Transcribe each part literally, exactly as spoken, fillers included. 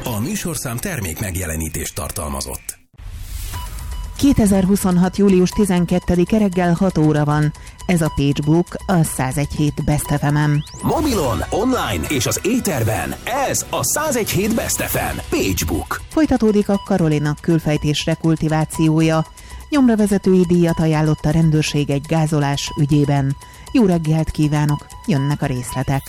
A műsorszám termék megjelenítést tartalmazott. kétezer-huszonhat. július tizenkettedike reggel hat óra van. Ez a PageBook, a száz egy hét Best ef em-en. Mobilon, online és az éterben ez a száz egy hét Best ef em PageBook. Folytatódik a Karolina külfejtés rekultivációja. Nyomravezetői díjat ajánlott a rendőrség egy gázolás ügyében. Jó reggelt kívánok, jönnek a részletek.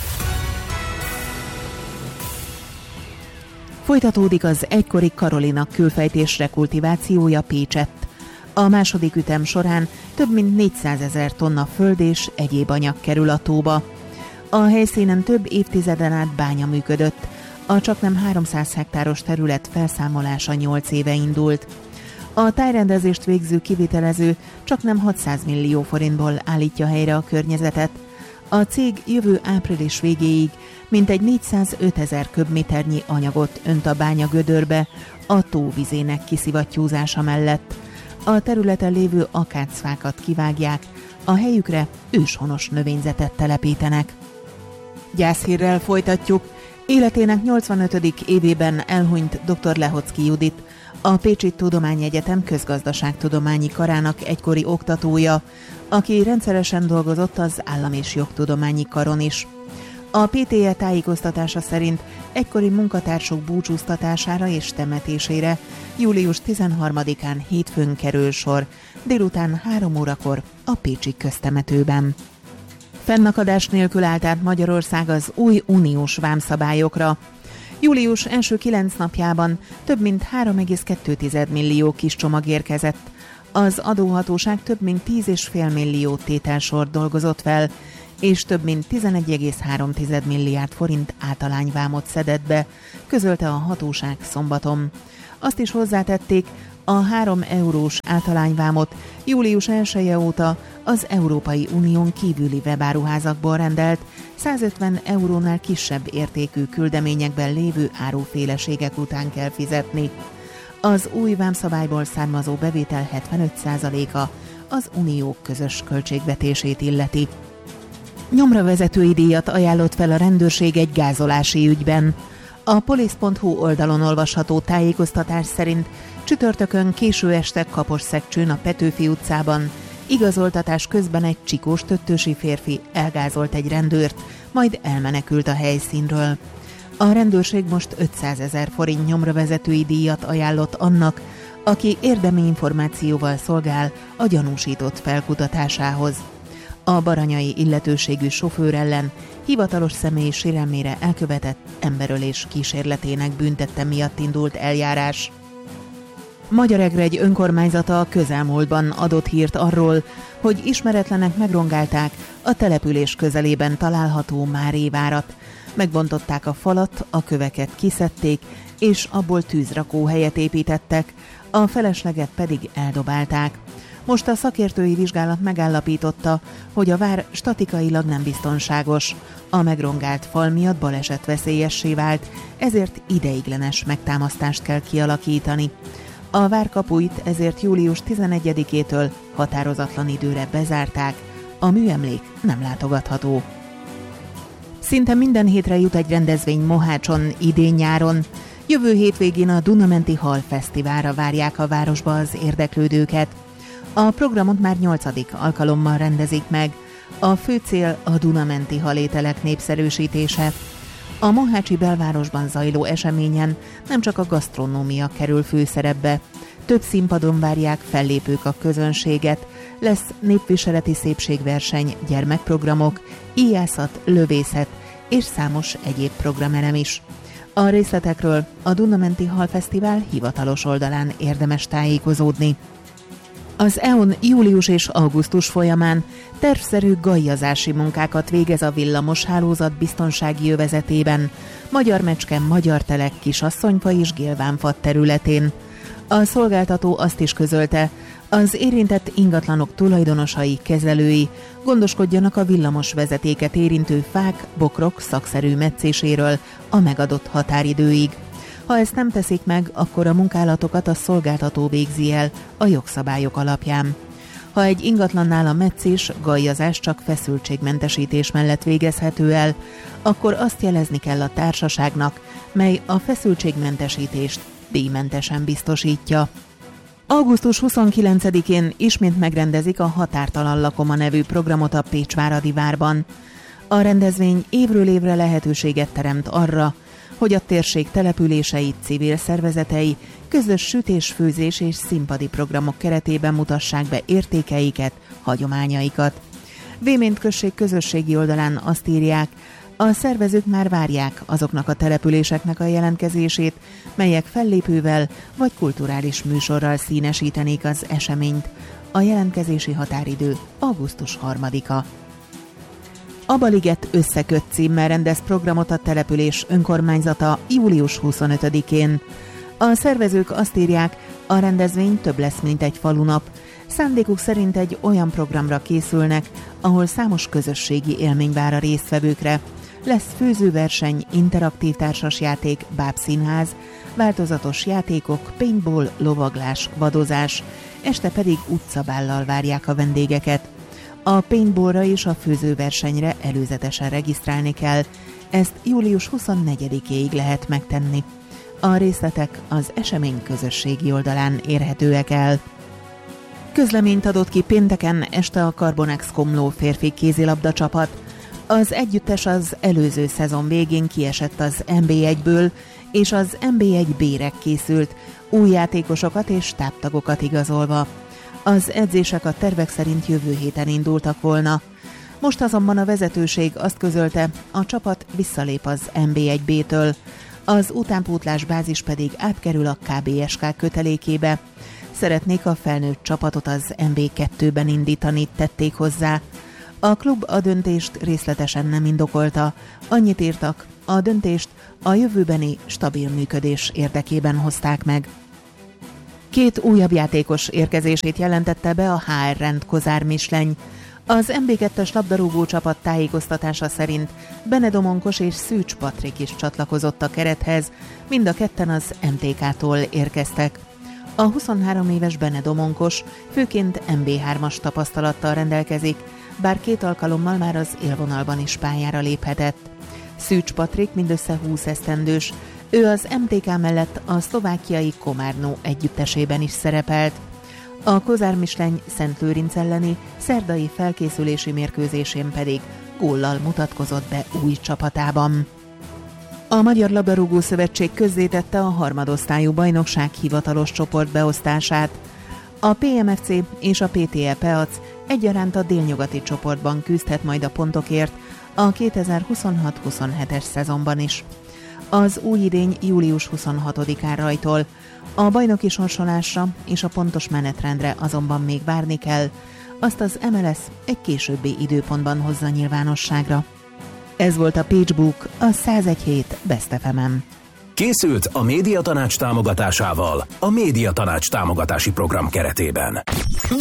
Folytatódik az egykori Karolina külfejtés rekultivációja Pécsett. A második ütem során több mint négyszázezer tonna föld és egyéb anyag kerül a tóba. A helyszínen több évtizeden át bánya működött. A csaknem háromszáz hektáros terület felszámolása nyolc éve indult. A tájrendezést végző kivitelező csaknem hatszáz millió forintból állítja helyre a környezetet. A cég jövő április végéig mintegy négyszázötezer köbméternyi anyagot önt a bánya gödörbe a tó vizének kiszivattyúzása mellett. A területen lévő akácfákat kivágják, a helyükre őshonos növényzetet telepítenek. Gyászhírrel folytatjuk. Életének nyolcvanötödik évében elhunyt dr. Lehocki Judit, a Pécsi Tudományegyetem közgazdaságtudományi karának egykori oktatója, aki rendszeresen dolgozott az Állam- és Jogtudományi Karon is. A pé té e tájékoztatása szerint egykori munkatársok búcsúztatására és temetésére július tizenharmadikán hétfőn kerül sor, délután három órakor a pécsi köztemetőben. Fennakadás nélkül állt át Magyarország az új uniós vámszabályokra. Július első kilenc napjában több mint három egész kettő millió kis csomag érkezett. Az adóhatóság több mint tíz egész öt millió tételsort dolgozott fel, és több mint tizenegy egész három milliárd forint általányvámot szedett be, közölte a hatóság szombaton. Azt is hozzátették, a három eurós általányvámot július elseje óta az Európai Unión kívüli webáruházakból rendelt százötven eurónál kisebb értékű küldeményekben lévő áruféleségek után kell fizetni. Az új vámszabályból származó bevétel hetvenöt százaléka az unió közös költségvetését illeti. Nyomravezetői díjat ajánlott fel a rendőrség egy gázolási ügyben. A police pont hu oldalon olvasható tájékoztatás szerint csütörtökön késő este Kaposszegcsőn a Petőfi utcában igazoltatás közben egy csikós töttösi férfi elgázolt egy rendőrt, majd elmenekült a helyszínről. A rendőrség most ötszázezer forint nyomravezetői díjat ajánlott annak, aki érdemi információval szolgál a gyanúsított felkutatásához. A baranyai illetőségű sofőr ellen hivatalos személyi sérelmére elkövetett emberölés kísérletének büntette miatt indult eljárás. Magyaregregy önkormányzata a közelmúltban adott hírt arról, hogy ismeretlenek megrongálták a település közelében található Márévárat. Megbontották a falat, a köveket kiszedték, és abból tűzrakóhelyet építettek, a felesleget pedig eldobálták. Most a szakértői vizsgálat megállapította, hogy a vár statikailag nem biztonságos. A megrongált fal miatt balesetveszélyessé vált, ezért ideiglenes megtámasztást kell kialakítani. A vár kapuit ezért július tizenegyedikétől határozatlan időre bezárták, a műemlék nem látogatható. Szinte minden hétre jut egy rendezvény Mohácson idén-nyáron. Jövő hétvégén a Dunamenti Hal Fesztiválra várják a városba az érdeklődőket. A programot már nyolcadik alkalommal rendezik meg. A fő cél a Dunamenti halételek népszerűsítése. A mohácsi belvárosban zajló eseményen nem csak a gasztronómia kerül főszerepbe. Több színpadon várják fellépők a közönséget, lesz népviseleti szépségverseny, gyermekprogramok, íjászat, lövészet és számos egyéb programelem is. A részletekről a Dunamenti Hal Fesztivál hivatalos oldalán érdemes tájékozódni. Az é e on július és augusztus folyamán tervszerű gajjazási munkákat végez a villamos hálózat biztonsági övezetében, Magyarmecske, Magyartelek, Kisasszonyfa és Gélvánfat területén. A szolgáltató azt is közölte, az érintett ingatlanok tulajdonosai, kezelői gondoskodjanak a villamos vezetéket érintő fák, bokrok szakszerű metszéséről a megadott határidőig. Ha ezt nem teszik meg, akkor a munkálatokat a szolgáltató végzi el a jogszabályok alapján. Ha egy ingatlannál a metszés, gajjazás csak feszültségmentesítés mellett végezhető el, akkor azt jelezni kell a társaságnak, mely a feszültségmentesítést díjmentesen biztosítja. augusztus huszonkilencedikén ismét megrendezik a Határtalan Lakoma nevű programot a Pécsváradi várban. A rendezvény évről évre lehetőséget teremt arra, hogy a térség települései, civil szervezetei közös sütés, főzés és színpadi programok keretében mutassák be értékeiket, hagyományaikat. Véményt község közösségi oldalán azt írják, a szervezők már várják azoknak a településeknek a jelentkezését, melyek fellépővel vagy kulturális műsorral színesítenék az eseményt. A jelentkezési határidő augusztus harmadika. A Baliget összeköt címmel rendez programot a település önkormányzata július huszonötödikén. A szervezők azt írják, a rendezvény több lesz, mint egy falunap. Szándékuk szerint egy olyan programra készülnek, ahol számos közösségi élmény vár a résztvevőkre. Lesz főzőverseny, interaktív társasjáték, bábszínház, változatos játékok, paintball, lovaglás, vadozás, este pedig utcabállal várják a vendégeket. A paintballra és a főzőversenyre előzetesen regisztrálni kell, ezt július huszonnegyedikéig lehet megtenni. A részletek az esemény közösségi oldalán érhetőek el. Közleményt adott ki pénteken este a Carbonex Komló férfi kézilabda csapat. Az együttes az előző szezon végén kiesett az en bé egyből, és az en bé egy bé-re készült, új játékosokat és táptagokat igazolva. Az edzések a tervek szerint jövő héten indultak volna. Most azonban a vezetőség azt közölte, a csapat visszalép az en bé egy bé-től, az utánpótlás bázis pedig átkerül a ká bé es ká kötelékébe. Szeretnék a felnőtt csapatot az en bé kettőben indítani, tették hozzá. A klub a döntést részletesen nem indokolta, annyit írtak, a döntést a jövőbeni stabil működés érdekében hozták meg. Két újabb játékos érkezését jelentette be a há er Rend Kozár Misleny. Az em bé kettes labdarúgó csapat tájékoztatása szerint Benedomonkos és Szűcs Patrik is csatlakozott a kerethez, mind a ketten az em té ká-tól érkeztek. A huszonhárom éves Benedomonkos főként em bé hármas tapasztalattal rendelkezik, bár két alkalommal már az élvonalban is pályára léphetett. Szűcs Patrik mindössze húsz esztendős, ő az em té ká mellett a szlovákiai Komárnó együttesében is szerepelt. A Kozár Misleny Szentlőrinc elleni szerdai felkészülési mérkőzésén pedig góllal mutatkozott be új csapatában. A Magyar Labdarúgó Szövetség közzétette a harmadosztályú bajnokság hivatalos csoportbeosztását. A pé em ef cé és a pé té e Peac egyaránt a délnyugati csoportban küzdhet majd a pontokért a kétezer-huszonhat huszonhetes szezonban is. Az új idény július huszonhatodikán rajtol. A bajnoki sorsolásra és a pontos menetrendre azonban még várni kell, azt az em el es egy későbbi időpontban hozza nyilvánosságra. Ez volt a Pécsbook, a száz egy hét Best ef em-en. Készült a Médiatanács támogatásával a Médiatanács támogatási program keretében.